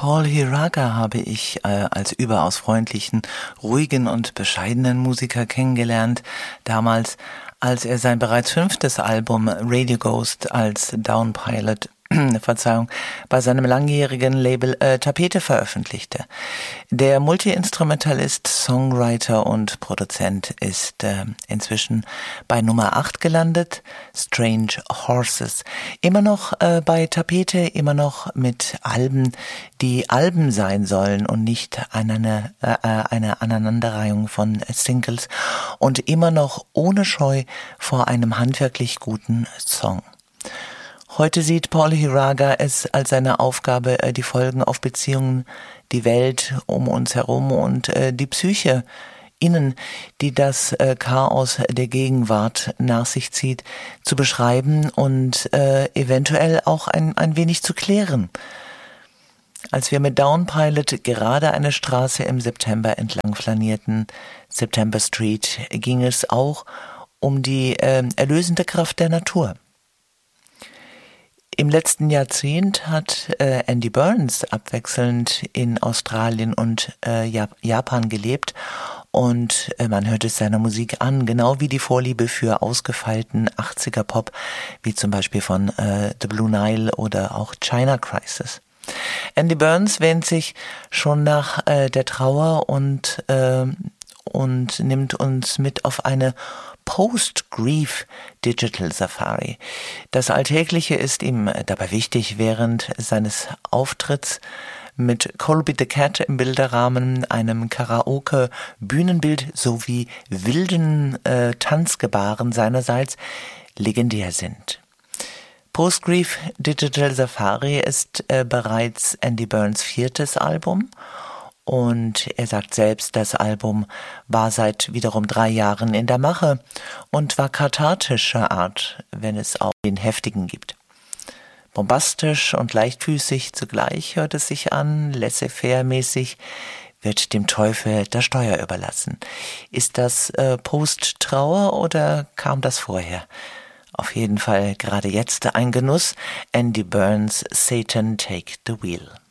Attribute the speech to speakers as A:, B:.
A: Paul Hiraga habe ich als überaus freundlichen, ruhigen und bescheidenen Musiker kennengelernt, damals, als er sein bereits 5. Album Radio Ghost als Downpilot bei seinem langjährigen Label Tapete veröffentlichte. Der Multi-Instrumentalist, Songwriter und Produzent ist inzwischen bei Nummer 8 gelandet, Strange Horses. Immer noch bei Tapete, immer noch mit Alben, die Alben sein sollen und nicht eine Aneinanderreihung von Singles, und immer noch ohne Scheu vor einem handwerklich guten Song. Heute sieht Paul Hiraga es als seine Aufgabe, die Folgen auf Beziehungen, die Welt um uns herum und die Psyche innen, die das Chaos der Gegenwart nach sich zieht, zu beschreiben und eventuell auch ein wenig zu klären. Als wir mit Downpilot gerade eine Straße im September entlang flanierten, September Street, ging es auch um die erlösende Kraft der Natur. Im letzten Jahrzehnt hat Andy Burns abwechselnd in Australien und Japan gelebt, und man hört es seiner Musik an, genau wie die Vorliebe für ausgefeilten 80er-Pop, wie zum Beispiel von The Blue Nile oder auch China Crisis. Andy Burns wähnt sich schon nach der Trauer und nimmt uns mit auf eine Post-Grief Digital Safari. Das Alltägliche ist ihm dabei wichtig. Während seines Auftritts mit Colby the Cat im Bilderrahmen, einem Karaoke-Bühnenbild sowie wilden Tanzgebaren seinerseits legendär sind. Post-Grief Digital Safari ist bereits Andy Burns 4. Album. Und er sagt selbst, das Album war seit wiederum 3 Jahren in der Mache und war kathartischer Art, wenn es auch den heftigen gibt. Bombastisch und leichtfüßig zugleich hört es sich an, laissez-faire-mäßig, wird dem Teufel das Steuer überlassen. Ist das Post-Trauer oder kam das vorher? Auf jeden Fall gerade jetzt ein Genuss. Andy Burns, Satan Take the Wheel.